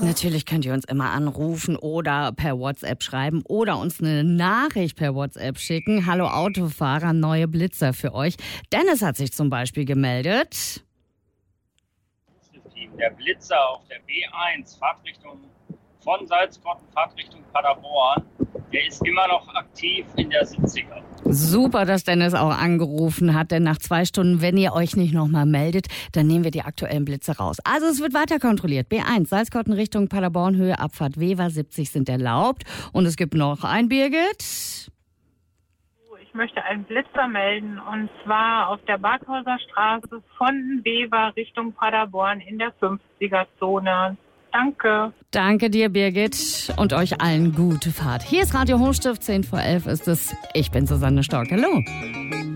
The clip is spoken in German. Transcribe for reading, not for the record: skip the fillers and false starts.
Natürlich könnt ihr uns immer anrufen oder per WhatsApp schreiben oder uns eine Nachricht per WhatsApp schicken. Hallo Autofahrer, neue Blitzer für euch. Dennis hat sich zum Beispiel gemeldet. Der Blitzer auf der B1, Fahrtrichtung von Salzkotten, Fahrtrichtung Paderborn, der ist immer noch aktiv in der 70er. Super, dass Dennis auch angerufen hat, denn nach 2 Stunden, wenn ihr euch nicht nochmal meldet, dann nehmen wir die aktuellen Blitze raus. Also es wird weiter kontrolliert. B1, Salzkotten Richtung Paderborn, Höhe Abfahrt Wever, 70 sind erlaubt. Und es gibt noch ein Birgit. Ich möchte einen Blitzer melden und zwar auf der Barkhauser Straße von Wever Richtung Paderborn in der 50er-Zone. Danke. Danke dir, Birgit, und euch allen gute Fahrt. Hier ist Radio Hochstift, 10 vor 11 ist es. Ich bin Susanne Stork. Hallo.